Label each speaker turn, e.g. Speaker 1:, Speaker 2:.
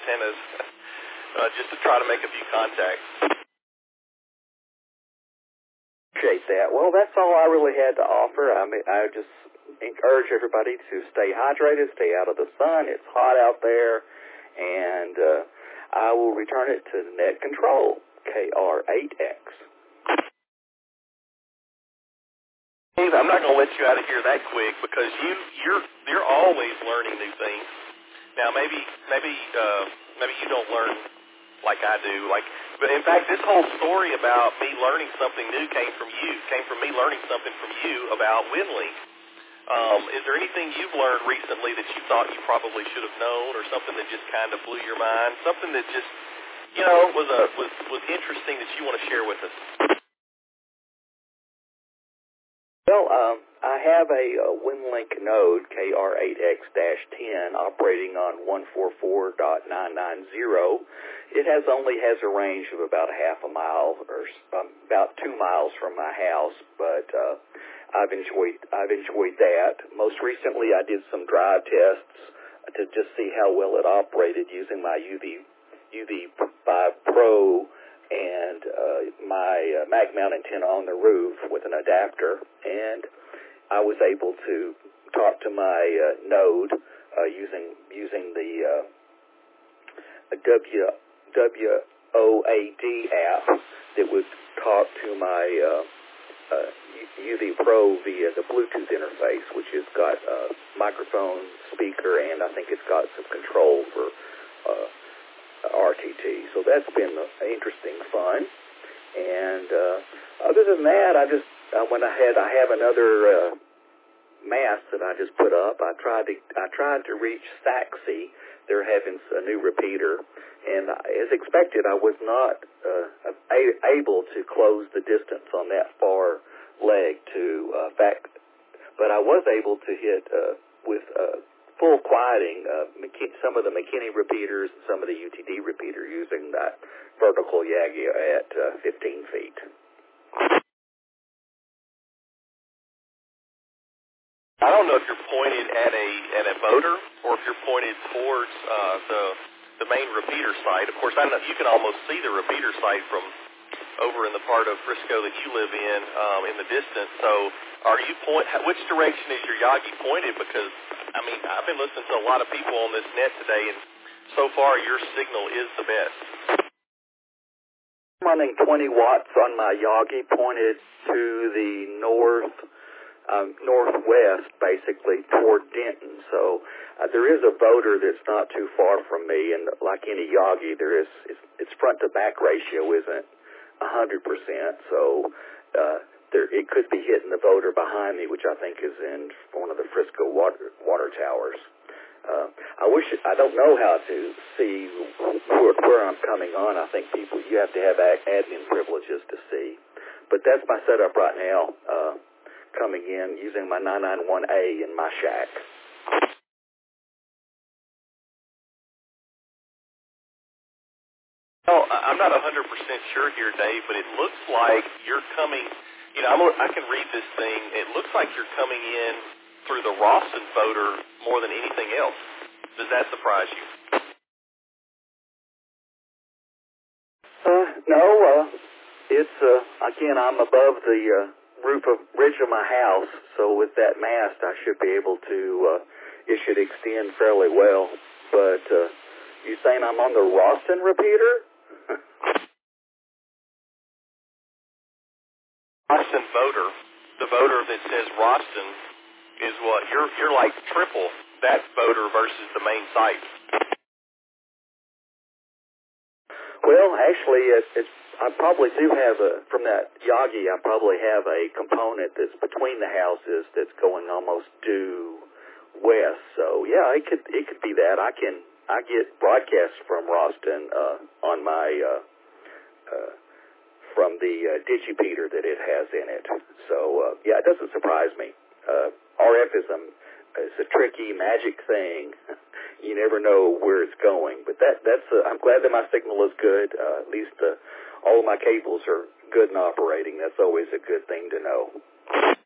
Speaker 1: antennas just to try to make a few contacts.
Speaker 2: Appreciate that. Well, that's all I really had to offer. I mean, I just encourage everybody to stay hydrated, stay out of the sun. It's hot out there, and I will return it to Net Control, KR8X.
Speaker 1: Dave, I'm not going to let you out of here that quick because you're always learning new things. Now, maybe you don't learn like I do. But in fact, this whole story about me learning something new came from me learning something from you about WinLink. Is there anything you've learned recently that you thought you probably should have known, or something that just kind of blew your mind, something that just, was interesting that you want to share with us?
Speaker 2: Well, I have a WinLink node, KR8X-10, operating on 144.990. It only has a range of about half a mile, or about 2 miles from my house, but I've enjoyed that. Most recently, I did some drive tests to just see how well it operated using my UV5 Pro and my mag mount antenna on the roof with an adapter, and I was able to talk to my node using the WOAD app that would talk to my UV Pro via the Bluetooth interface, which has got a microphone, speaker, and I think it's got some control for RTT. So that's been interesting fun. And other than that, I have another mast that I just put up. I tried to reach Saxy. They're having a new repeater, and as expected, I was not able to close the distance on that far leg but I was able to hit with full quieting some of the McKinney repeaters and some of the UTD repeater using that vertical Yagi at 15 feet.
Speaker 1: I don't know if you're pointed at a motor or if you're pointed towards the main repeater site. Of course, I know you can almost see the repeater site from over in the part of Frisco that you live in the distance. So, which direction is your Yagi pointed? Because I mean, I've been listening to a lot of people on this net today, and so far your signal is the best.
Speaker 2: I'm running 20 watts on my Yagi pointed to the northwest, basically toward Denton. So there is a voter that's not too far from me, and like any Yagi, its front to back ratio isn't 100%. So it could be hitting the voter behind me, which I think is in one of the Frisco water towers. I don't know how to see where I'm coming on. I think you have to have admin privileges to see. But that's my setup right now, coming in using my 991A in my shack.
Speaker 1: Well, I'm not 100% sure here, Dave, but it looks like you're coming, I can read this thing. It looks like you're coming in through the Ralston voter more than anything else. Does that surprise you?
Speaker 2: No, it's, again, I'm above the ridge of my house, so with that mast, I should be able to, it should extend fairly well. But you saying I'm on the Ralston repeater?
Speaker 1: Ralston voter, the voter that says Ralston is what? You're like triple that voter versus the main site.
Speaker 2: Well, actually, I probably do have from that Yagi, I probably have a component that's between the houses that's going almost due west. So yeah, it could be that. I get broadcasts from Ralston on my from the digipeater that it has in it. So yeah, it doesn't surprise me. RF is a tricky magic thing. You never know where it's going, but that's I'm glad that my signal is good. At least all of my cables are good and operating. That's always a good thing to know.